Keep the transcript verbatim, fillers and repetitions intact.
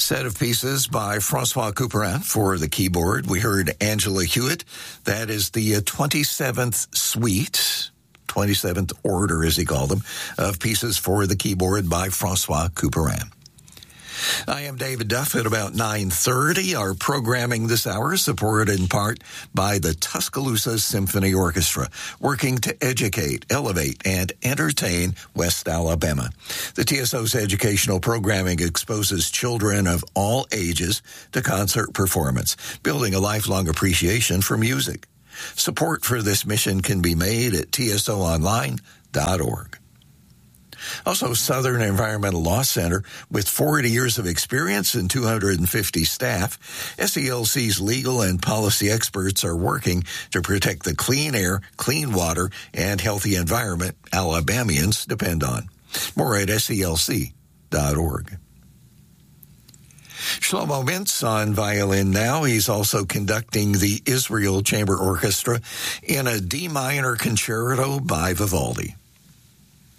Set of pieces by Francois Couperin for the keyboard. We heard Angela Hewitt. That is the twenty-seventh suite, twenty-seventh order, as he called them, of pieces for the keyboard by Francois Couperin. I am David Duff at about nine thirty. Our programming this hour is supported in part by the Tuscaloosa Symphony Orchestra, working to educate, elevate, and entertain West Alabama. The T S O's educational programming exposes children of all ages to concert performance, building a lifelong appreciation for music. Support for this mission can be made at T S O online dot org. Also, Southern Environmental Law Center, with forty years of experience and two hundred fifty staff, S E L C's legal and policy experts are working to protect the clean air, clean water, and healthy environment Alabamians depend on. More at S E L C dot org. Shlomo Mintz on violin now. He's also conducting the Israel Chamber Orchestra in a D minor concerto by Vivaldi.